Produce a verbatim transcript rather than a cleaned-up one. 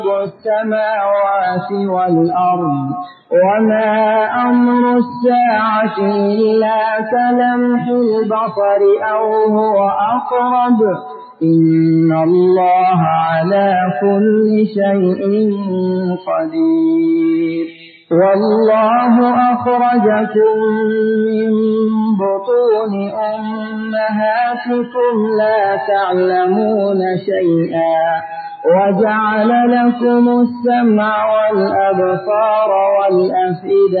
السماوات والأرض وما أمر الساعة إلا كلمح البصر أو هو أقرب إن الله على كل شيء قدير والله أخرجكم من بطون أمهاتكم لا تعلمون شيئا وجعل لكم السمع والأبصار والأفئدة